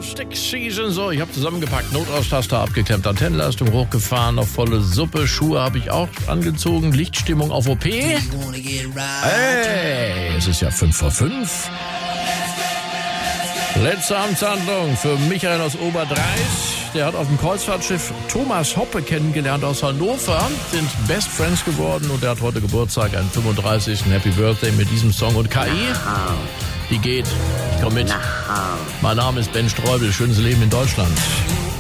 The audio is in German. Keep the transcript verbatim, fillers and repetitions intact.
Stick Season. So, ich habe zusammengepackt, Notausstaster abgeklemmt, Antennenleistung hochgefahren, auf volle Suppe, Schuhe habe ich auch angezogen, Lichtstimmung auf O P. Hey, es ist ja fünf vor fünf. Letzte Amtshandlung für Michael aus Oberdreis. Der hat auf dem Kreuzfahrtschiff Thomas Hoppe kennengelernt aus Hannover, sind Best Friends geworden und der hat heute Geburtstag, einen fünfunddreißigsten Happy Birthday mit diesem Song. Und K I, die geht. Ich komm mit. Mein Name ist Ben Streubel. Schönes Leben in Deutschland.